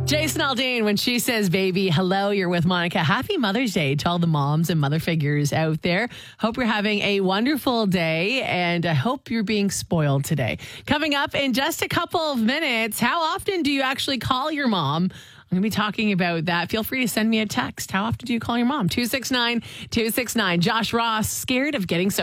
Jason Aldean, when she says baby, hello, you're with Monica. Happy Mother's Day to all the moms and mother figures out there. Hope you're having a wonderful day, and I hope you're being spoiled today. Coming up in just a couple of minutes, how often do you actually call your mom? I'm going to be talking about that. Feel free to send me a text. How often do you call your mom? 269-269. Josh Ross, scared of getting so